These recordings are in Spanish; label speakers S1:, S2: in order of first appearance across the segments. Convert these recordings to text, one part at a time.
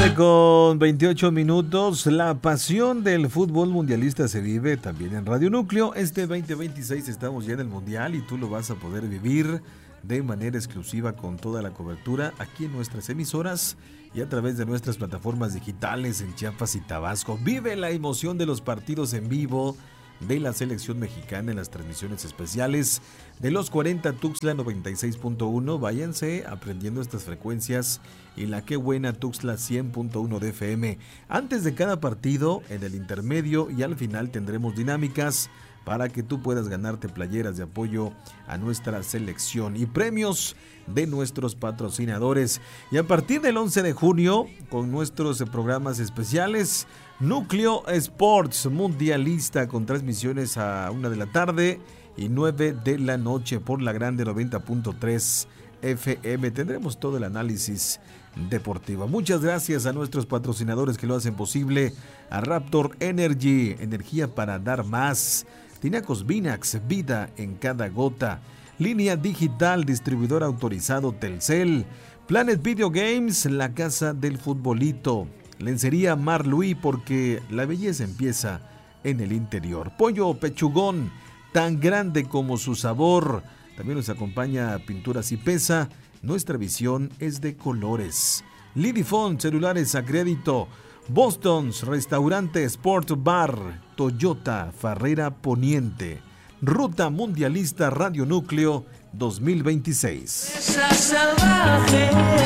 S1: Con 28 minutos, la pasión del fútbol mundialista se vive también en Radio Núcleo. Este 2026 estamos ya en el Mundial y tú lo vas a poder vivir de manera exclusiva con toda la cobertura aquí en nuestras emisoras y a través de nuestras plataformas digitales en Chiapas y Tabasco. Vive la emoción de los partidos en vivo de la selección mexicana en las transmisiones especiales de los 40 Tuxtla 96.1. Váyanse aprendiendo estas frecuencias y la Qué Buena Tuxtla 100.1 de FM. Antes de cada partido, en el intermedio y al final tendremos dinámicas para que tú puedas ganarte playeras de apoyo a nuestra selección y premios de nuestros patrocinadores. Y a partir del 11 de junio, con nuestros programas especiales, Núcleo Sports Mundialista con transmisiones a 1 de la tarde y 9 de la noche por la Grande 90.3 FM. Tendremos todo el análisis deportivo. Muchas gracias a nuestros patrocinadores que lo hacen posible. A Raptor Energy, energía para dar más. Tinacos Vinax, vida en cada gota. Línea Digital, distribuidor autorizado Telcel. Planet Video Games, la casa del futbolito. Lencería Mar Louis, porque la belleza empieza en el interior. Pollo Pechugón, tan grande como su sabor. También nos acompaña Pinturas y Pesa. Nuestra visión es de colores. Lidifone, celulares a crédito. Boston's, restaurante Sport Bar. Toyota, Farrera Poniente. Ruta Mundialista Radio Núcleo 2026.
S2: Esa salvaje,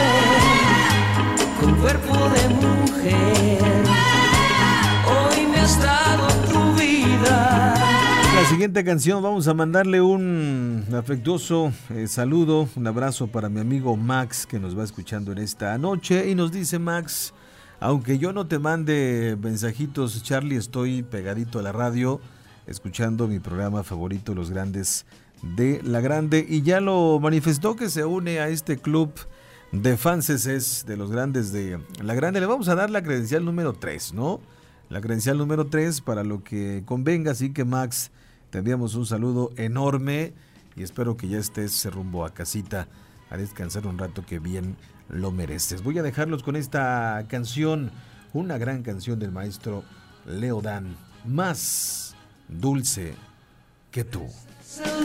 S2: con cuerpo de mujer, hoy me has dado tu vida.
S1: La siguiente canción vamos a mandarle un afectuoso saludo, un abrazo para mi amigo Max, que nos va escuchando en esta noche. Y nos dice Max: aunque yo no te mande mensajitos, Charlie, estoy pegadito a la radio escuchando mi programa favorito, Los Grandes de la Grande, y ya lo manifestó que se une a este club de fanses de Los Grandes de la Grande. Le vamos a dar la credencial número 3, ¿no? La credencial número 3 para lo que convenga. Así que Max, te enviamos un saludo enorme y espero que ya estés rumbo a casita a descansar un rato, que bien lo mereces. Voy a dejarlos con esta canción, una gran canción del maestro Leo Dan, Más dulce que tú.